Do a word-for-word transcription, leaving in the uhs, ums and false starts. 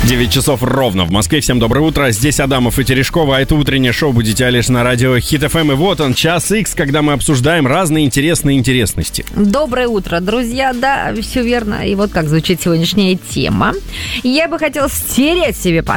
девять часов ровно в Москве. Всем доброе утро. Здесь Адамов и Терешкова. А это утреннее шоу «Будете лишь» на радио Хит эф эм. И вот он, час икс, когда мы обсуждаем разные интересные интересности. Доброе утро, друзья. Да, все верно. И вот как звучит сегодняшняя тема. Я бы хотела стереть себе память.